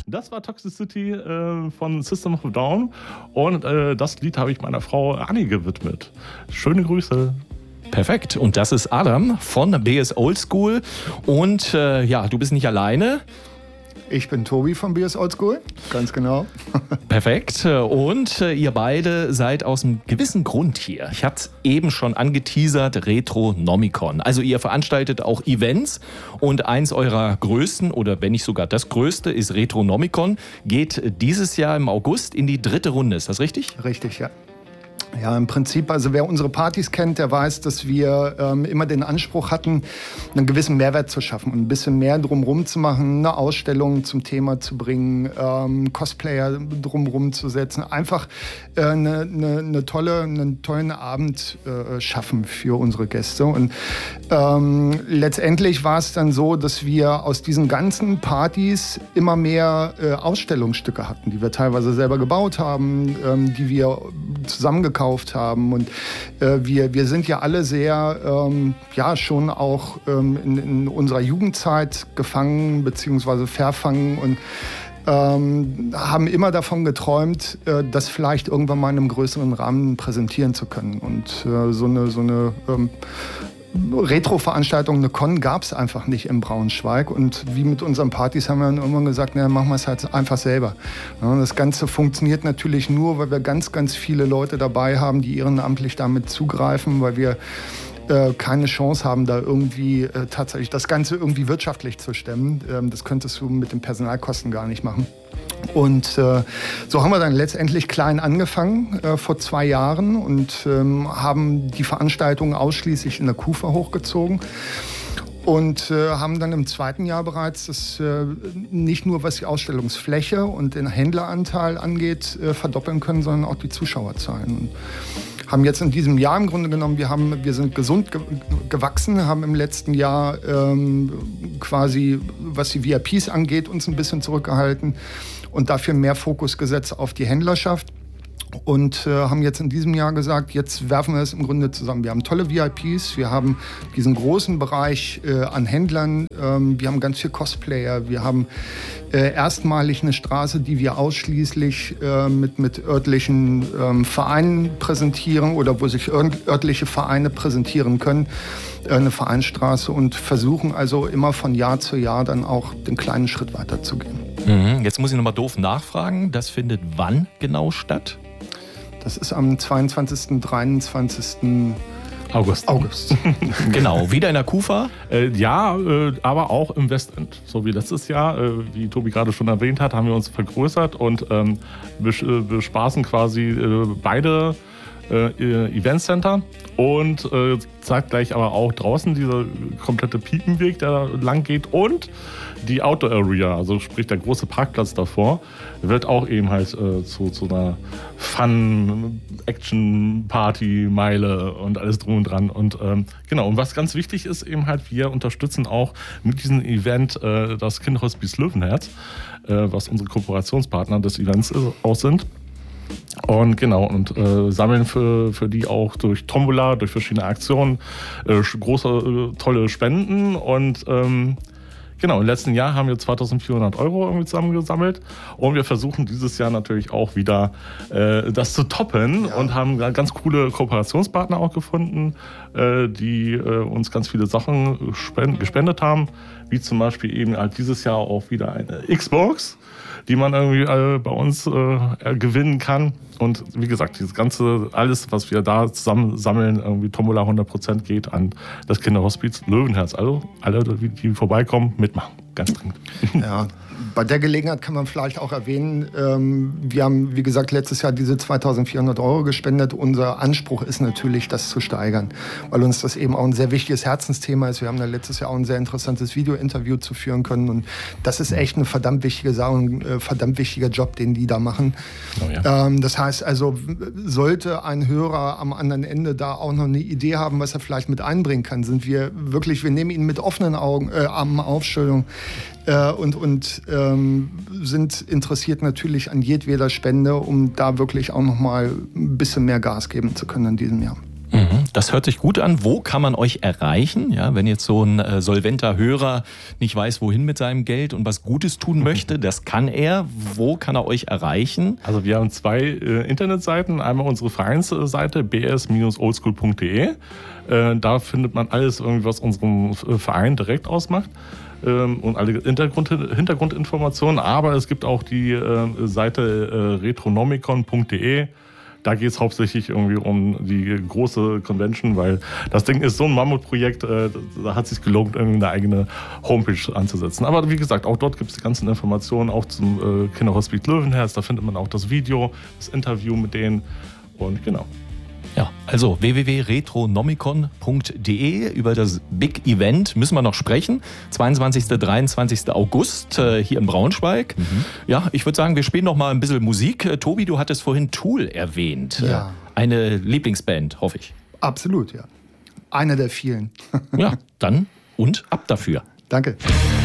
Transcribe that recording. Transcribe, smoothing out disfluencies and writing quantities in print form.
Das war Toxicity von System of a Down und das Lied habe ich meiner Frau Anni gewidmet. Schöne Grüße. Perfekt. Und das ist Adam von BS Oldschool. Und ja, du bist nicht alleine. Ich bin Tobi von BS Oldschool, ganz genau. Perfekt. Und ihr beide seid aus einem gewissen Grund hier. Ich hatte es eben schon angeteasert, Retronomicon. Also ihr veranstaltet auch Events und eins eurer größten oder wenn nicht sogar das größte ist Retronomicon. Geht dieses Jahr im August in die 3. Runde. Ist das richtig? Richtig, ja. Ja, im Prinzip, also wer unsere Partys kennt, der weiß, dass wir immer den Anspruch hatten, einen gewissen Mehrwert zu schaffen und ein bisschen mehr drumherum zu machen, eine Ausstellung zum Thema zu bringen, Cosplayer drumherum zu setzen, einfach einen tollen Abend schaffen für unsere Gäste. Und letztendlich war es dann so, dass wir aus diesen ganzen Partys immer mehr Ausstellungsstücke hatten, die wir teilweise selber gebaut haben, die wir zusammengekauft haben. Und wir sind ja alle sehr, schon auch in unserer Jugendzeit gefangen bzw. verfangen und haben immer davon geträumt, das vielleicht irgendwann mal in einem größeren Rahmen präsentieren zu können. Und so eine Retro-Veranstaltung, eine Con gab es einfach nicht in Braunschweig. Und wie mit unseren Partys haben wir dann irgendwann gesagt, na, machen wir es halt einfach selber. Ja, das Ganze funktioniert natürlich nur, weil wir ganz, ganz viele Leute dabei haben, die ehrenamtlich damit zugreifen, weil wir keine Chance haben, da irgendwie tatsächlich das Ganze irgendwie wirtschaftlich zu stemmen. Das könntest du mit den Personalkosten gar nicht machen. Und so haben wir dann letztendlich klein angefangen vor 2 Jahren und haben die Veranstaltung ausschließlich in der Kufa hochgezogen. Und haben dann im 2. Jahr bereits das nicht nur was die Ausstellungsfläche und den Händleranteil angeht, verdoppeln können, sondern auch die Zuschauerzahlen. Und haben jetzt in diesem Jahr im Grunde genommen, wir sind gesund gewachsen, haben im letzten Jahr quasi, was die VIPs angeht, uns ein bisschen zurückgehalten und dafür mehr Fokus gesetzt auf die Händlerschaft. Und haben jetzt in diesem Jahr gesagt, jetzt werfen wir es im Grunde zusammen. Wir haben tolle VIPs, wir haben diesen großen Bereich an Händlern, wir haben ganz viel Cosplayer, wir haben erstmalig eine Straße, die wir ausschließlich mit örtlichen Vereinen präsentieren oder wo sich örtliche Vereine präsentieren können, eine Vereinsstraße und versuchen also immer von Jahr zu Jahr dann auch den kleinen Schritt weiterzugehen. Jetzt muss ich nochmal doof nachfragen, das findet wann genau statt? Das ist am 22., 23. August. Genau, wieder in der Kufa? Aber auch im Westend. So wie letztes Jahr, wie Tobi gerade schon erwähnt hat, haben wir uns vergrößert und bespaßen quasi beide Eventcenter und zeigt gleich aber auch draußen dieser komplette Piepenweg, der da lang geht und die Outdoor Area, also sprich der große Parkplatz davor, wird auch eben halt zu einer Fun-Action-Party-Meile und alles drum und dran. Und genau, und was ganz wichtig ist eben halt, wir unterstützen auch mit diesem Event das Kinderhospiz Löwenherz, was unsere Kooperationspartner des Events auch sind. Und genau, und sammeln für die auch durch Tombola, durch verschiedene Aktionen große, tolle Spenden. Und genau, im letzten Jahr haben wir 2.400 € irgendwie zusammengesammelt. Und wir versuchen dieses Jahr natürlich auch wieder das zu toppen und haben ganz coole Kooperationspartner auch gefunden, die uns ganz viele Sachen gespendet haben. Wie zum Beispiel eben halt dieses Jahr auch wieder eine Xbox, die man irgendwie bei uns gewinnen kann. Und wie gesagt, dieses ganze, alles, was wir da zusammen sammeln, irgendwie Tombola 100% geht an das Kinderhospiz Löwenherz. Also alle, die vorbeikommen, mitmachen. Ganz dringend. Ja, bei der Gelegenheit kann man vielleicht auch erwähnen, wir haben, wie gesagt, letztes Jahr diese 2.400 € gespendet. Unser Anspruch ist natürlich, das zu steigern, weil uns das eben auch ein sehr wichtiges Herzensthema ist. Wir haben da letztes Jahr auch ein sehr interessantes Video-Interview zu führen können und das ist echt eine verdammt wichtige Sache und ein verdammt wichtiger Job, den die da machen. Oh ja. Das heißt also, sollte ein Hörer am anderen Ende da auch noch eine Idee haben, was er vielleicht mit einbringen kann, sind wir wirklich, wir nehmen ihn mit offenen Armen auf, Entschuldigung, und sind interessiert natürlich an jedweder Spende, um da wirklich auch noch mal ein bisschen mehr Gas geben zu können in diesem Jahr. Mhm. Das hört sich gut an. Wo kann man euch erreichen? Ja, wenn jetzt so ein solventer Hörer nicht weiß, wohin mit seinem Geld und was Gutes tun möchte, das kann er. Wo kann er euch erreichen? Also wir haben 2 Internetseiten. Einmal unsere Vereinsseite bs-oldschool.de. Da findet man alles, was unseren Verein direkt ausmacht. Und alle Hintergrundinformationen. Aber es gibt auch die Seite retronomicon.de. Da geht es hauptsächlich irgendwie um die große Convention, weil das Ding ist so ein Mammutprojekt, da hat es sich gelohnt, irgendwie eine eigene Homepage anzusetzen. Aber wie gesagt, auch dort gibt es die ganzen Informationen, auch zum Kinderhospiz Löwenherz. Da findet man auch das Video, das Interview mit denen und genau. Ja, also www.retronomicon.de. Über das Big Event müssen wir noch sprechen. 22. 23. August hier in Braunschweig. Ja, ich würde sagen, wir spielen noch mal ein bisschen Musik. Tobi, du hattest vorhin Tool erwähnt. Ja. Eine Lieblingsband, hoffe ich. Absolut, ja. Eine der vielen. Ja, dann und ab dafür. Danke.